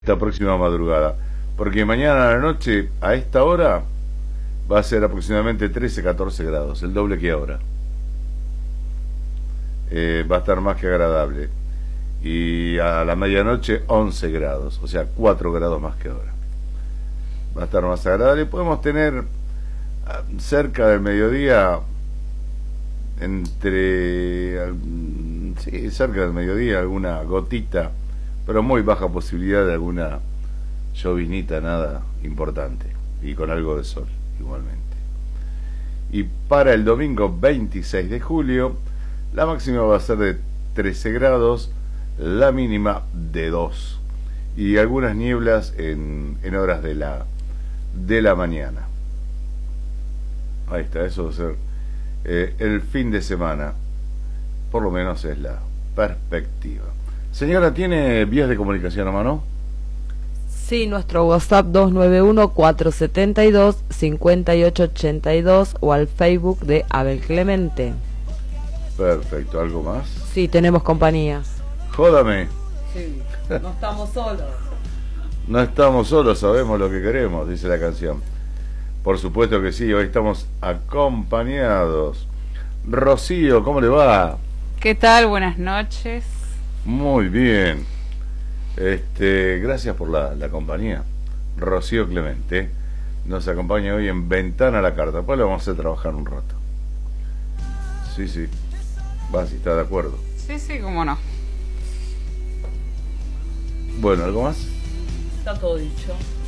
esta próxima madrugada, porque mañana a la noche, a esta hora, va a ser aproximadamente 13-14 grados, el doble que ahora. Va a estar más que agradable. Y a la medianoche 11 grados, o sea, 4 grados más que ahora. Va a estar más agradable. Podemos tener cerca del mediodía, cerca del mediodía, alguna gotita, pero muy baja posibilidad de alguna llovinita, nada importante, y con algo de sol igualmente. Y para el domingo 26 de julio, la máxima va a ser de 13 grados, la mínima de 2, y algunas nieblas en horas de la mañana. Ahí está, eso va a ser el fin de semana, por lo menos es la perspectiva. Señora, ¿tiene vías de comunicación a mano? Sí, nuestro WhatsApp 291-472-5882 o al Facebook de Abel Clemente. Perfecto, ¿algo más? Sí, tenemos compañía. Jódame. Sí, no estamos solos. No estamos solos, sabemos lo que queremos, dice la canción. Por supuesto que sí, hoy estamos acompañados. Rocío, ¿cómo le va? ¿Qué tal? Buenas noches. Muy bien. Gracias por la compañía. Rocío Clemente nos acompaña hoy en Ventana a la Carta. Después le vamos a hacer trabajar un rato. Sí, va, si está de acuerdo. Sí, cómo no. Bueno, ¿algo más? Está todo dicho.